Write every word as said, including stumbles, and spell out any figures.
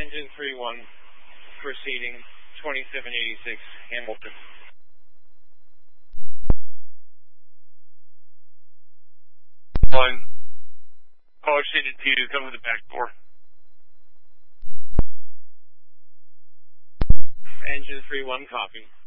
Engine three one, proceeding twenty-seven eighty-six, Hamilton. One. Power stated two, come to the back door. Engine three one, copy.